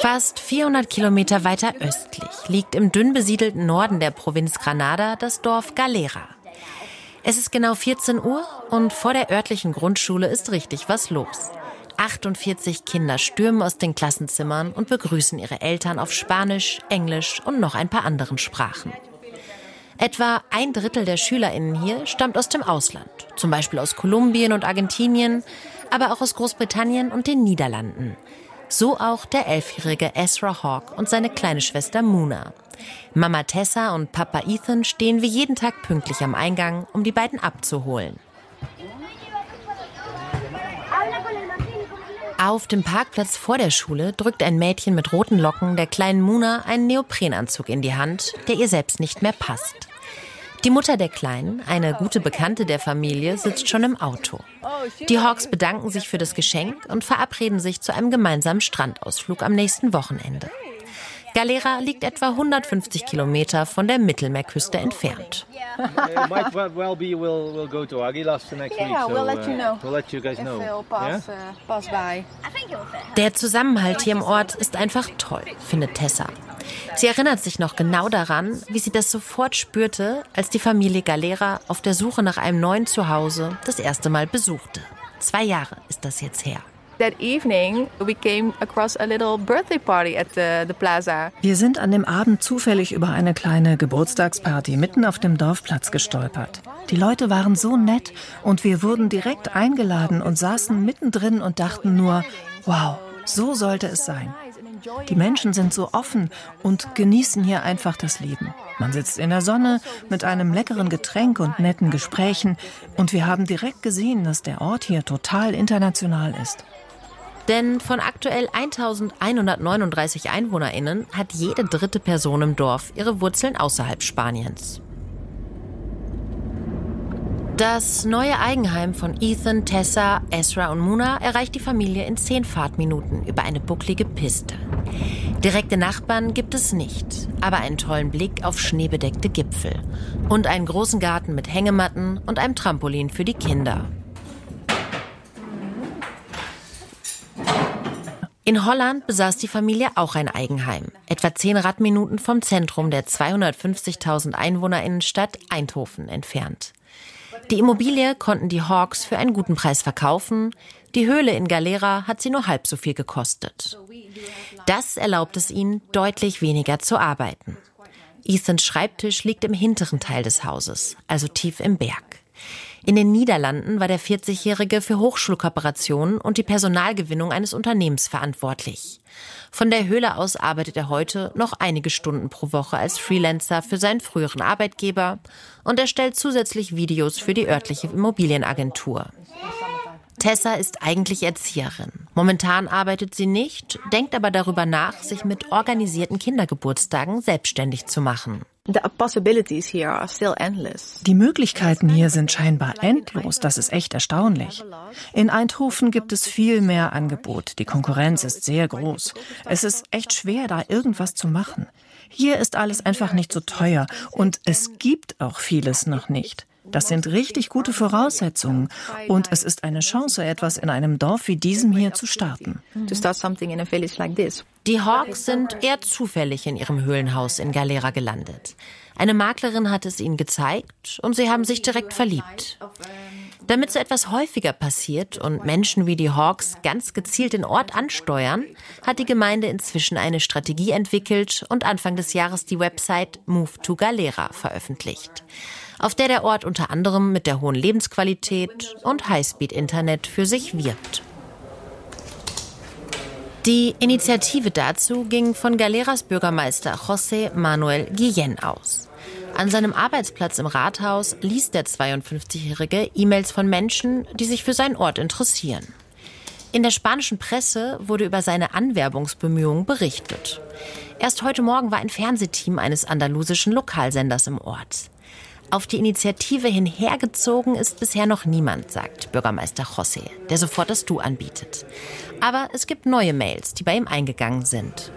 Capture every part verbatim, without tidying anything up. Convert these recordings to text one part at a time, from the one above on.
Fast vierhundert Kilometer weiter östlich liegt im dünn besiedelten Norden der Provinz Granada das Dorf Galera. Es ist genau vierzehn Uhr und vor der örtlichen Grundschule ist richtig was los. achtundvierzig Kinder stürmen aus den Klassenzimmern und begrüßen ihre Eltern auf Spanisch, Englisch und noch ein paar anderen Sprachen. Etwa ein Drittel der SchülerInnen hier stammt aus dem Ausland, zum Beispiel aus Kolumbien und Argentinien, aber auch aus Großbritannien und den Niederlanden. So auch der elfjährige Ezra Hawk und seine kleine Schwester Muna. Mama Tessa und Papa Ethan stehen wie jeden Tag pünktlich am Eingang, um die beiden abzuholen. Auf dem Parkplatz vor der Schule drückt ein Mädchen mit roten Locken der kleinen Muna einen Neoprenanzug in die Hand, der ihr selbst nicht mehr passt. Die Mutter der Kleinen, eine gute Bekannte der Familie, sitzt schon im Auto. Die Hawks bedanken sich für das Geschenk und verabreden sich zu einem gemeinsamen Strandausflug am nächsten Wochenende. Galera liegt etwa hundertfünfzig Kilometer von der Mittelmeerküste entfernt. Der Zusammenhalt hier im Ort ist einfach toll, findet Tessa. Sie erinnert sich noch genau daran, wie sie das sofort spürte, als die Familie Galera auf der Suche nach einem neuen Zuhause das erste Mal besuchte. Zwei Jahre ist das jetzt her. That evening we came across a little birthday party at the, the plaza. Wir sind an dem Abend zufällig über eine kleine Geburtstagsparty mitten auf dem Dorfplatz gestolpert. Die Leute waren so nett und wir wurden direkt eingeladen und saßen mittendrin und dachten nur, wow, so sollte es sein. Die Menschen sind so offen und genießen hier einfach das Leben. Man sitzt in der Sonne mit einem leckeren Getränk und netten Gesprächen und wir haben direkt gesehen, dass der Ort hier total international ist. Denn von aktuell eintausendeinhundertneununddreißig EinwohnerInnen hat jede dritte Person im Dorf ihre Wurzeln außerhalb Spaniens. Das neue Eigenheim von Ethan, Tessa, Ezra und Muna erreicht die Familie in zehn Fahrtminuten über eine bucklige Piste. Direkte Nachbarn gibt es nicht, aber einen tollen Blick auf schneebedeckte Gipfel und einen großen Garten mit Hängematten und einem Trampolin für die Kinder. In Holland besaß die Familie auch ein Eigenheim, etwa zehn Radminuten vom Zentrum der zweihundertfünfzigtausend EinwohnerInnenstadt Eindhoven entfernt. Die Immobilie konnten die Hawks für einen guten Preis verkaufen. Die Höhle in Galera hat sie nur halb so viel gekostet. Das erlaubt es ihnen, deutlich weniger zu arbeiten. Ethans Schreibtisch liegt im hinteren Teil des Hauses, also tief im Berg. In den Niederlanden war der vierzigjährige für Hochschulkooperationen und die Personalgewinnung eines Unternehmens verantwortlich. Von der Höhle aus arbeitet er heute noch einige Stunden pro Woche als Freelancer für seinen früheren Arbeitgeber und erstellt zusätzlich Videos für die örtliche Immobilienagentur. Tessa ist eigentlich Erzieherin. Momentan arbeitet sie nicht, denkt aber darüber nach, sich mit organisierten Kindergeburtstagen selbstständig zu machen. The possibilities here are still endless. Die Möglichkeiten hier sind scheinbar endlos, das ist echt erstaunlich. In Eindhoven gibt es viel mehr Angebot, die Konkurrenz ist sehr groß. Es ist echt schwer, da irgendwas zu machen. Hier ist alles einfach nicht so teuer und es gibt auch vieles noch nicht. Das sind richtig gute Voraussetzungen und es ist eine Chance, etwas in einem Dorf wie diesem hier zu starten. To start something in a village like this. Die Hawks sind eher zufällig in ihrem Höhlenhaus in Galera gelandet. Eine Maklerin hat es ihnen gezeigt und sie haben sich direkt verliebt. Damit so etwas häufiger passiert und Menschen wie die Hawks ganz gezielt den Ort ansteuern, hat die Gemeinde inzwischen eine Strategie entwickelt und Anfang des Jahres die Website Move to Galera veröffentlicht, auf der der Ort unter anderem mit der hohen Lebensqualität und Highspeed-Internet für sich wirbt. Die Initiative dazu ging von Galeras Bürgermeister José Manuel Guillén aus. An seinem Arbeitsplatz im Rathaus liest der zweiundfünfzigjährige E-Mails von Menschen, die sich für seinen Ort interessieren. In der spanischen Presse wurde über seine Anwerbungsbemühungen berichtet. Erst heute Morgen war ein Fernsehteam eines andalusischen Lokalsenders im Ort. Auf die Initiative hin hergezogen ist bisher noch niemand, sagt Bürgermeister José, der sofort das Du anbietet. Aber es gibt neue Mails, die bei ihm eingegangen sind.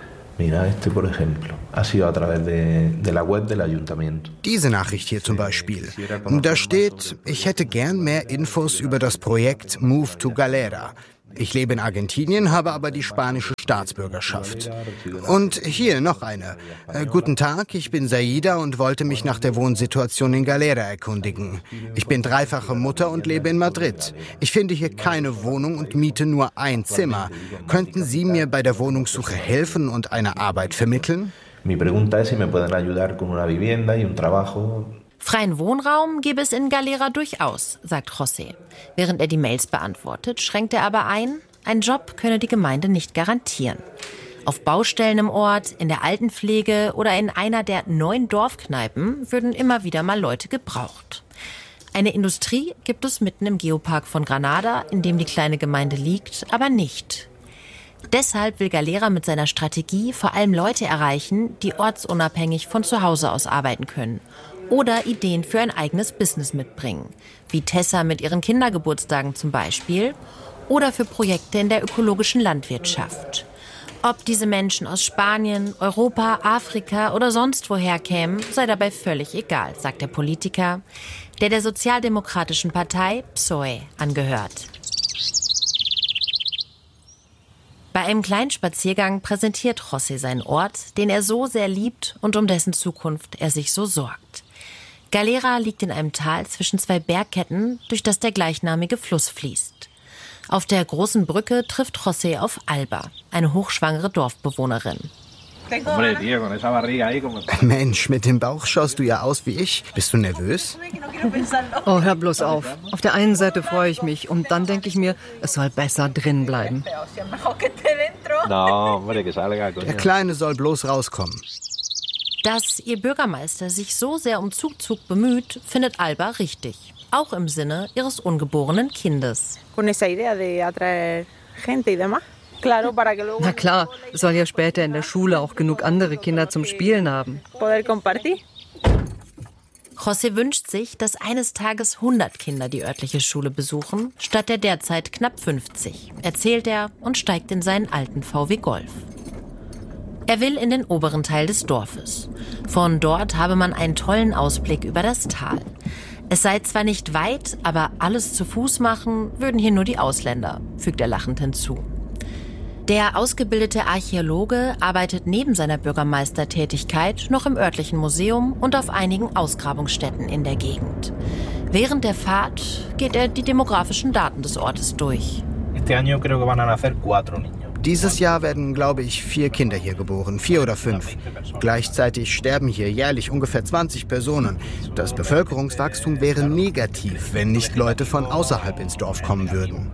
Diese Nachricht hier zum Beispiel. Da steht, ich hätte gern mehr Infos über das Projekt Move to Galera. Ich lebe in Argentinien, habe aber die spanische Staatsbürgerschaft. Und hier noch eine. Äh, guten Tag, ich bin Saida und wollte mich nach der Wohnsituation in Galera erkundigen. Ich bin dreifache Mutter und lebe in Madrid. Ich finde hier keine Wohnung und miete nur ein Zimmer. Könnten Sie mir bei der Wohnungssuche helfen und eine Arbeit vermitteln? Mi pregunta es si me pueden ayudar con una vivienda y un trabajo. Freien Wohnraum gäbe es in Galera durchaus, sagt José. Während er die Mails beantwortet, schränkt er aber ein, ein Job könne die Gemeinde nicht garantieren. Auf Baustellen im Ort, in der Altenpflege oder in einer der neun Dorfkneipen würden immer wieder mal Leute gebraucht. Eine Industrie gibt es mitten im Geopark von Granada, in dem die kleine Gemeinde liegt, aber nicht. Deshalb will Galera mit seiner Strategie vor allem Leute erreichen, die ortsunabhängig von zu Hause aus arbeiten können oder Ideen für ein eigenes Business mitbringen, wie Tessa mit ihren Kindergeburtstagen zum Beispiel, oder für Projekte in der ökologischen Landwirtschaft. Ob diese Menschen aus Spanien, Europa, Afrika oder sonst woher kämen, sei dabei völlig egal, sagt der Politiker, der der sozialdemokratischen Partei P S O E angehört. Bei einem kleinen Spaziergang präsentiert José seinen Ort, den er so sehr liebt und um dessen Zukunft er sich so sorgt. Galera liegt in einem Tal zwischen zwei Bergketten, durch das der gleichnamige Fluss fließt. Auf der großen Brücke trifft José auf Alba, eine hochschwangere Dorfbewohnerin. Mensch, mit dem Bauch schaust du ja aus wie ich. Bist du nervös? Oh, hör bloß auf. Auf der einen Seite freue ich mich und dann denke ich mir, es soll besser drin bleiben. Der Kleine soll bloß rauskommen. Dass ihr Bürgermeister sich so sehr um Zugzug bemüht, findet Alba richtig. Auch im Sinne ihres ungeborenen Kindes. Na klar, es soll ja später in der Schule auch genug andere Kinder zum Spielen haben. José wünscht sich, dass eines Tages hundert Kinder die örtliche Schule besuchen, statt der derzeit knapp fünfzig, erzählt er und steigt in seinen alten V W Golf. Er will in den oberen Teil des Dorfes. Von dort habe man einen tollen Ausblick über das Tal. Es sei zwar nicht weit, aber alles zu Fuß machen würden hier nur die Ausländer, fügt er lachend hinzu. Der ausgebildete Archäologe arbeitet neben seiner Bürgermeistertätigkeit noch im örtlichen Museum und auf einigen Ausgrabungsstätten in der Gegend. Während der Fahrt geht er die demografischen Daten des Ortes durch. Dieses Jahr werden, glaube ich, vier Kinder hier geboren, vier oder fünf. Gleichzeitig sterben hier jährlich ungefähr zwanzig Personen. Das Bevölkerungswachstum wäre negativ, wenn nicht Leute von außerhalb ins Dorf kommen würden.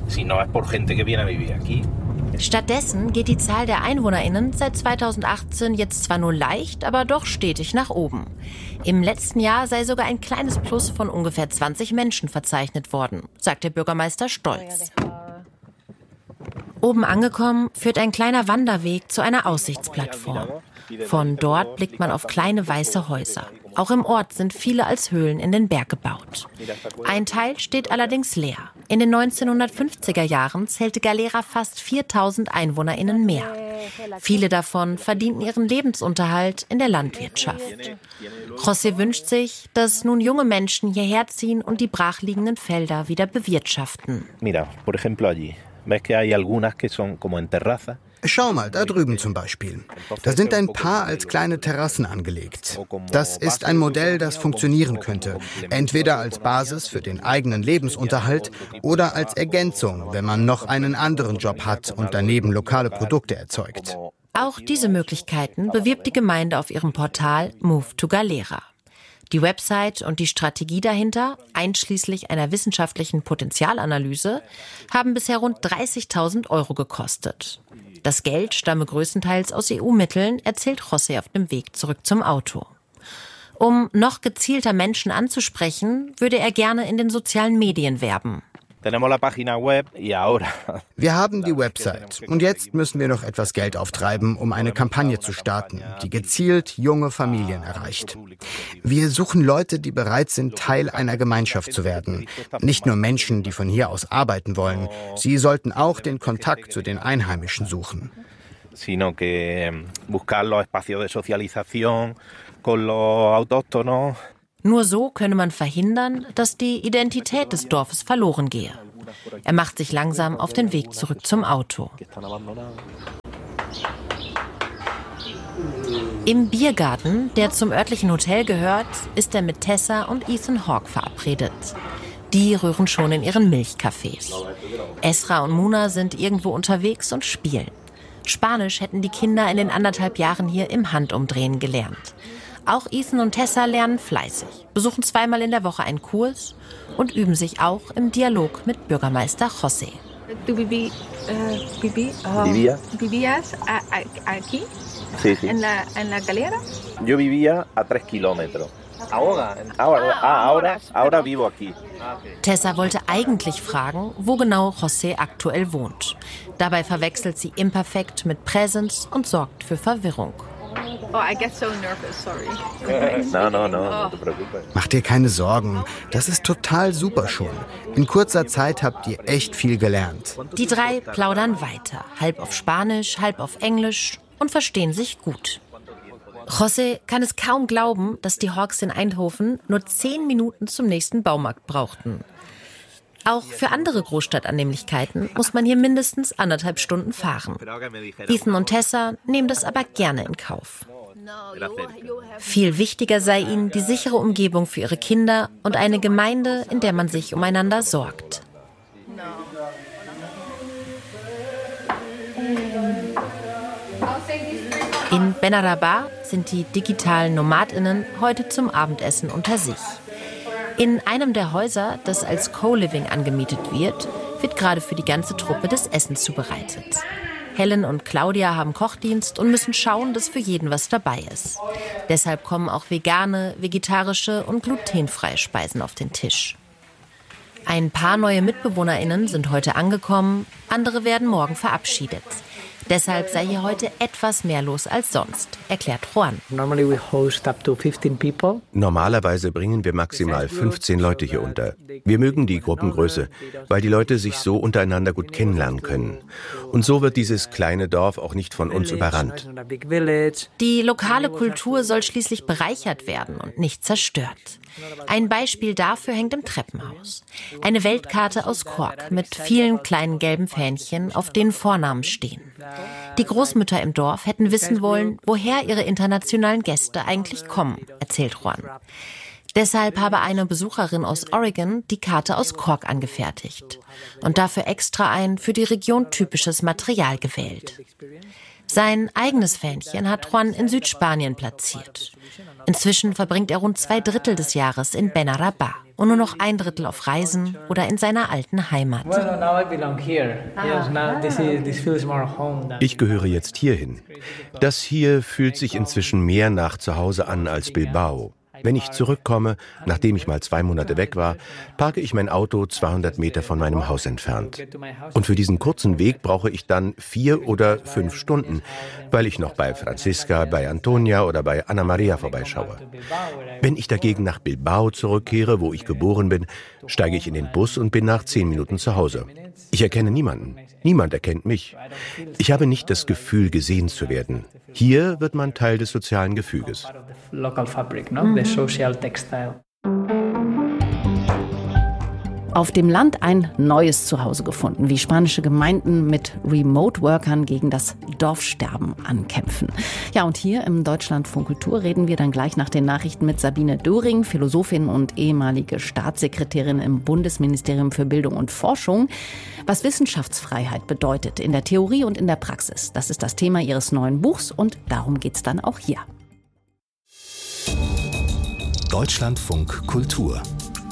Stattdessen geht die Zahl der EinwohnerInnen seit zweitausendachtzehn jetzt zwar nur leicht, aber doch stetig nach oben. Im letzten Jahr sei sogar ein kleines Plus von ungefähr zwanzig Menschen verzeichnet worden, sagt der Bürgermeister stolz. Oben angekommen führt ein kleiner Wanderweg zu einer Aussichtsplattform. Von dort blickt man auf kleine weiße Häuser. Auch im Ort sind viele als Höhlen in den Berg gebaut. Ein Teil steht allerdings leer. In den neunzehnhundertfünfziger Jahren zählte Galera fast viertausend EinwohnerInnen mehr. Viele davon verdienten ihren Lebensunterhalt in der Landwirtschaft. José wünscht sich, dass nun junge Menschen hierher ziehen und die brachliegenden Felder wieder bewirtschaften. Mira, por ejemplo allí. ¿Ves que hay algunas que son como en terraza? Schau mal, da drüben zum Beispiel. Da sind ein paar als kleine Terrassen angelegt. Das ist ein Modell, das funktionieren könnte. Entweder als Basis für den eigenen Lebensunterhalt oder als Ergänzung, wenn man noch einen anderen Job hat und daneben lokale Produkte erzeugt. Auch diese Möglichkeiten bewirbt die Gemeinde auf ihrem Portal Move to Galera. Die Website und die Strategie dahinter, einschließlich einer wissenschaftlichen Potenzialanalyse, haben bisher rund dreißigtausend Euro gekostet. Das Geld stamme größtenteils aus E U-Mitteln, erzählt José auf dem Weg zurück zum Auto. Um noch gezielter Menschen anzusprechen, würde er gerne in den sozialen Medien werben. Wir haben die Website und jetzt müssen wir noch etwas Geld auftreiben, um eine Kampagne zu starten, die gezielt junge Familien erreicht. Wir suchen Leute, die bereit sind, Teil einer Gemeinschaft zu werden. Nicht nur Menschen, die von hier aus arbeiten wollen. Sie sollten auch den Kontakt zu den Einheimischen suchen. Sino que buscar los espacios de socialización con los autóctonos. Nur so könne man verhindern, dass die Identität des Dorfes verloren gehe. Er macht sich langsam auf den Weg zurück zum Auto. Im Biergarten, der zum örtlichen Hotel gehört, ist er mit Tessa und Ethan Hawke verabredet. Die rühren schon in ihren Milchkaffees. Esra und Muna sind irgendwo unterwegs und spielen. Spanisch hätten die Kinder in den anderthalb Jahren hier im Handumdrehen gelernt. Auch Ethan und Tessa lernen fleißig, besuchen zweimal in der Woche einen Kurs und üben sich auch im Dialog mit Bürgermeister José. ¿Tú viví, uh, viví, uh, Vivía. ¿Vivías a, a, aquí? Sí, sí. ¿En la, en la galera? Yo vivía a tres kilómetros. Ahora, ahora, ah, ahora, ahora vivo aquí. Tessa wollte eigentlich fragen, wo genau José aktuell wohnt. Dabei verwechselt sie imperfekt mit Präsens und sorgt für Verwirrung. Oh, I get so nervous, sorry. No, no, no, no te preocupes. Mach dir keine Sorgen, das ist total super schon. In kurzer Zeit habt ihr echt viel gelernt. Die drei plaudern weiter, halb auf Spanisch, halb auf Englisch und verstehen sich gut. José kann es kaum glauben, dass die Hawks in Eindhoven nur zehn Minuten zum nächsten Baumarkt brauchten. Auch für andere Großstadtannehmlichkeiten muss man hier mindestens anderthalb Stunden fahren. Ethan und Tessa nehmen das aber gerne in Kauf. Viel wichtiger sei ihnen die sichere Umgebung für ihre Kinder und eine Gemeinde, in der man sich umeinander sorgt. In Benarabah sind die digitalen NomadInnen heute zum Abendessen unter sich. In einem der Häuser, das als Co-Living angemietet wird, wird gerade für die ganze Truppe das Essen zubereitet. Helen und Claudia haben Kochdienst und müssen schauen, dass für jeden was dabei ist. Deshalb kommen auch vegane, vegetarische und glutenfreie Speisen auf den Tisch. Ein paar neue MitbewohnerInnen sind heute angekommen, andere werden morgen verabschiedet. Deshalb sei hier heute etwas mehr los als sonst, erklärt Juan. Normalerweise bringen wir maximal fünfzehn Leute hier unter. Wir mögen die Gruppengröße, weil die Leute sich so untereinander gut kennenlernen können. Und so wird dieses kleine Dorf auch nicht von uns überrannt. Die lokale Kultur soll schließlich bereichert werden und nicht zerstört. Ein Beispiel dafür hängt im Treppenhaus. Eine Weltkarte aus Cork mit vielen kleinen gelben Fähnchen, auf denen Vornamen stehen. Die Großmütter im Dorf hätten wissen wollen, woher ihre internationalen Gäste eigentlich kommen, erzählt Juan. Deshalb habe eine Besucherin aus Oregon die Karte aus Cork angefertigt und dafür extra ein für die Region typisches Material gewählt. Sein eigenes Fähnchen hat Juan in Südspanien platziert. Inzwischen verbringt er rund zwei Drittel des Jahres in Benarabah und nur noch ein Drittel auf Reisen oder in seiner alten Heimat. Ich gehöre jetzt hierhin. Das hier fühlt sich inzwischen mehr nach Zuhause an als Bilbao. Wenn ich zurückkomme, nachdem ich mal zwei Monate weg war, parke ich mein Auto zweihundert Meter von meinem Haus entfernt. Und für diesen kurzen Weg brauche ich dann vier oder fünf Stunden, weil ich noch bei Franziska, bei Antonia oder bei Anna Maria vorbeischaue. Wenn ich dagegen nach Bilbao zurückkehre, wo ich geboren bin, steige ich in den Bus und bin nach zehn Minuten zu Hause. Ich erkenne niemanden. Niemand erkennt mich. Ich habe nicht das Gefühl, gesehen zu werden. Hier wird man Teil des sozialen Gefüges. Auf dem Land ein neues Zuhause gefunden, wie spanische Gemeinden mit Remote-Workern gegen das Dorfsterben ankämpfen. Ja, und hier im Deutschlandfunk Kultur reden wir dann gleich nach den Nachrichten mit Sabine Döring, Philosophin und ehemalige Staatssekretärin im Bundesministerium für Bildung und Forschung. Was Wissenschaftsfreiheit bedeutet in der Theorie und in der Praxis, das ist das Thema ihres neuen Buchs und darum geht's dann auch hier. Deutschlandfunk Kultur.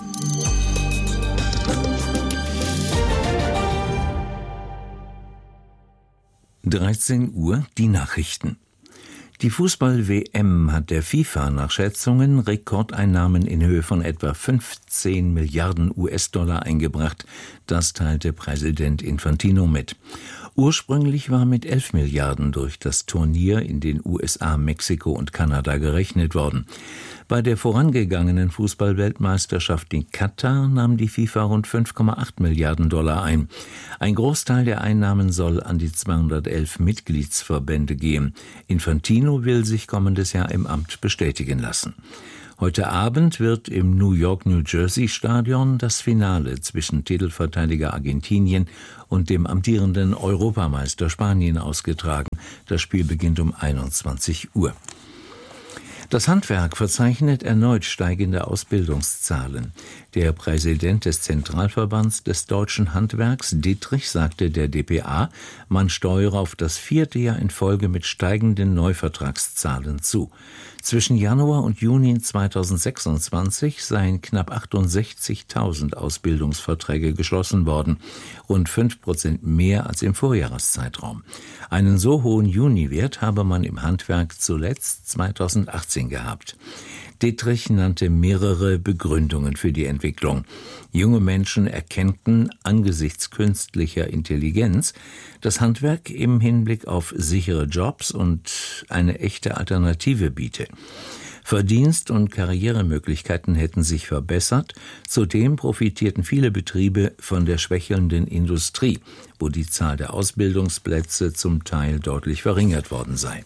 dreizehn Uhr die Nachrichten. Die Fußball-W M hat der FIFA nach Schätzungen Rekordeinnahmen in Höhe von etwa fünfzehn Milliarden U S-Dollar eingebracht. Das teilte Präsident Infantino mit. Ursprünglich war mit elf Milliarden durch das Turnier in den U S A, Mexiko und Kanada gerechnet worden. Bei der vorangegangenen Fußball-Weltmeisterschaft in Katar nahm die FIFA rund fünf Komma acht Milliarden Dollar ein. Ein Großteil der Einnahmen soll an die zweihundertelf Mitgliedsverbände gehen. Infantino will sich kommendes Jahr im Amt bestätigen lassen. Heute Abend wird im New York-New Jersey-Stadion das Finale zwischen Titelverteidiger Argentinien und dem amtierenden Europameister Spanien ausgetragen. Das Spiel beginnt um einundzwanzig Uhr. Das Handwerk verzeichnet erneut steigende Ausbildungszahlen. Der Präsident des Zentralverbands des deutschen Handwerks, Dietrich, sagte der d p a, man steuere auf das vierte Jahr in Folge mit steigenden Neuvertragszahlen zu. Zwischen Januar und Juni zweitausendsechsundzwanzig seien knapp achtundsechzigtausend Ausbildungsverträge geschlossen worden, rund fünf Prozent mehr als im Vorjahreszeitraum. Einen so hohen Juniwert habe man im Handwerk zuletzt zweitausendachtzehn gehabt. Dietrich nannte mehrere Begründungen für die Entwicklung. Junge Menschen erkennten angesichts künstlicher Intelligenz das Handwerk im Hinblick auf sichere Jobs und eine echte Alternative biete. Verdienst- und Karrieremöglichkeiten hätten sich verbessert. Zudem profitierten viele Betriebe von der schwächelnden Industrie, wo die Zahl der Ausbildungsplätze zum Teil deutlich verringert worden sei.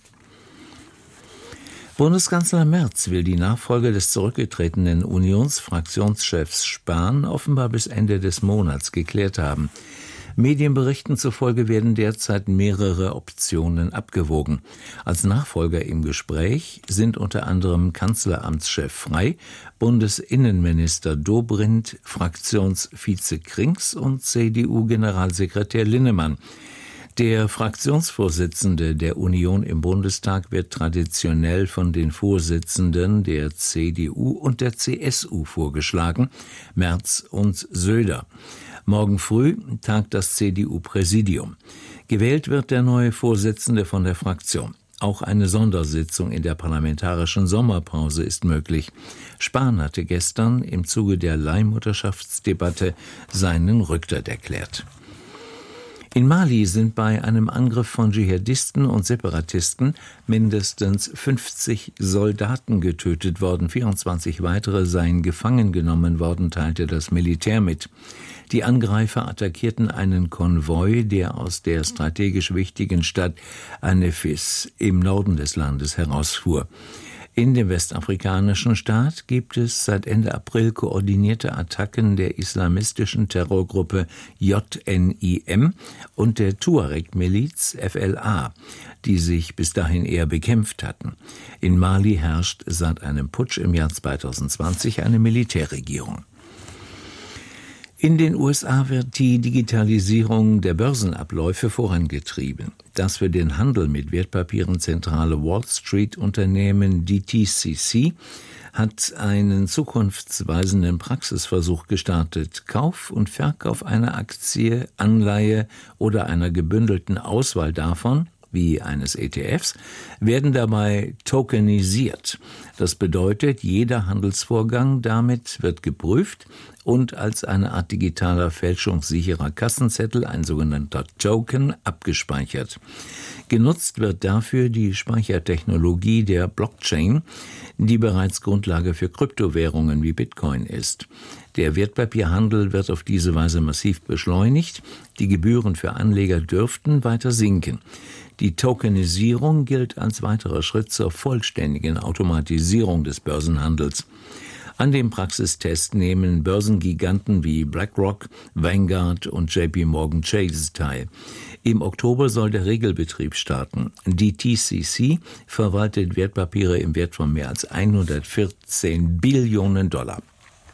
Bundeskanzler Merz will die Nachfolge des zurückgetretenen Unionsfraktionschefs Spahn offenbar bis Ende des Monats geklärt haben. Medienberichten zufolge werden derzeit mehrere Optionen abgewogen. Als Nachfolger im Gespräch sind unter anderem Kanzleramtschef Frey, Bundesinnenminister Dobrindt, Fraktionsvize Krings und C D U-Generalsekretär Linnemann. Der Fraktionsvorsitzende der Union im Bundestag wird traditionell von den Vorsitzenden der C D U und der C S U vorgeschlagen, Merz und Söder. Morgen früh tagt das C D U-Präsidium. Gewählt wird der neue Vorsitzende von der Fraktion. Auch eine Sondersitzung in der parlamentarischen Sommerpause ist möglich. Spahn hatte gestern im Zuge der Leihmutterschaftsdebatte seinen Rücktritt erklärt. In Mali sind bei einem Angriff von Dschihadisten und Separatisten mindestens fünfzig Soldaten getötet worden. vierundzwanzig weitere seien gefangen genommen worden, teilte das Militär mit. Die Angreifer attackierten einen Konvoi, der aus der strategisch wichtigen Stadt Anefis im Norden des Landes herausfuhr. In dem westafrikanischen Staat gibt es seit Ende April koordinierte Attacken der islamistischen Terrorgruppe J N I M und der Tuareg-Miliz F L A, die sich bis dahin eher bekämpft hatten. In Mali herrscht seit einem Putsch im Jahr zweitausendzwanzig eine Militärregierung. In den U S A wird die Digitalisierung der Börsenabläufe vorangetrieben. Das für den Handel mit Wertpapieren zentrale Wall Street-Unternehmen D T C C hat einen zukunftsweisenden Praxisversuch gestartet. Kauf und Verkauf einer Aktie, Anleihe oder einer gebündelten Auswahl davon, wie eines E T Fs, werden dabei tokenisiert. Das bedeutet, jeder Handelsvorgang damit wird geprüft und als eine Art digitaler fälschungssicherer Kassenzettel, ein sogenannter Token, abgespeichert. Genutzt wird dafür die Speichertechnologie der Blockchain, die bereits Grundlage für Kryptowährungen wie Bitcoin ist. Der Wertpapierhandel wird auf diese Weise massiv beschleunigt. Die Gebühren für Anleger dürften weiter sinken. Die Tokenisierung gilt als weiterer Schritt zur vollständigen Automatisierung des Börsenhandels. An dem Praxistest nehmen Börsengiganten wie BlackRock, Vanguard und J P Morgan Chase teil. Im Oktober soll der Regelbetrieb starten. Die D T C C verwaltet Wertpapiere im Wert von mehr als hundertvierzehn Billionen Dollar.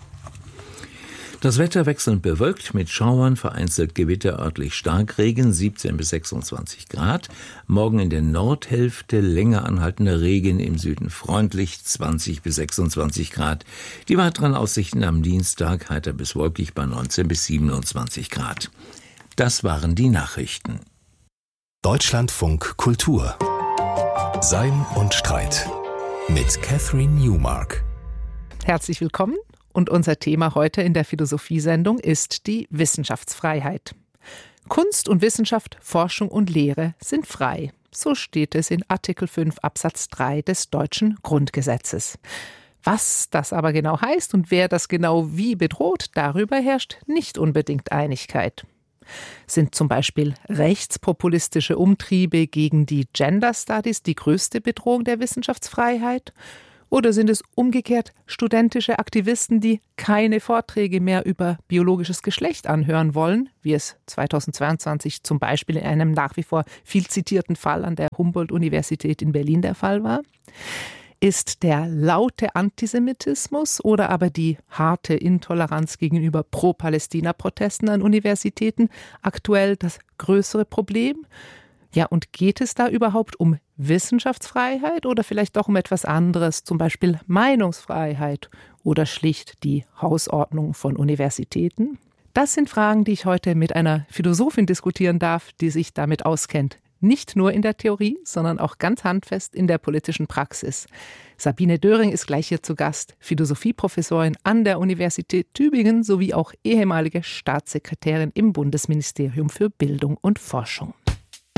Das Wetter wechselnd bewölkt mit Schauern, vereinzelt Gewitter, örtlich Starkregen, siebzehn bis sechsundzwanzig Grad. Morgen in der Nordhälfte länger anhaltender Regen, im Süden freundlich, zwanzig bis sechsundzwanzig Grad. Die weiteren Aussichten am Dienstag heiter bis wolkig bei neunzehn bis siebenundzwanzig Grad. Das waren die Nachrichten. Deutschlandfunk Kultur. Sein und Streit mit Catherine Newmark. Herzlich willkommen. Und unser Thema heute in der Philosophiesendung ist die Wissenschaftsfreiheit. Kunst und Wissenschaft, Forschung und Lehre sind frei. So steht es in Artikel fünf Absatz drei des deutschen Grundgesetzes. Was das aber genau heißt und wer das genau wie bedroht, darüber herrscht nicht unbedingt Einigkeit. Sind zum Beispiel rechtspopulistische Umtriebe gegen die Gender Studies die größte Bedrohung der Wissenschaftsfreiheit? Oder sind es umgekehrt studentische Aktivisten, die keine Vorträge mehr über biologisches Geschlecht anhören wollen, wie es zweitausendzweiundzwanzig zum Beispiel in einem nach wie vor viel zitierten Fall an der Humboldt-Universität in Berlin der Fall war? Ist der laute Antisemitismus oder aber die harte Intoleranz gegenüber Pro-Palästina-Protesten an Universitäten aktuell das größere Problem? Ja, und geht es da überhaupt um Wissenschaftsfreiheit oder vielleicht doch um etwas anderes, zum Beispiel Meinungsfreiheit oder schlicht die Hausordnung von Universitäten? Das sind Fragen, die ich heute mit einer Philosophin diskutieren darf, die sich damit auskennt. Nicht nur in der Theorie, sondern auch ganz handfest in der politischen Praxis. Sabine Döring ist gleich hier zu Gast, Philosophieprofessorin an der Universität Tübingen sowie auch ehemalige Staatssekretärin im Bundesministerium für Bildung und Forschung.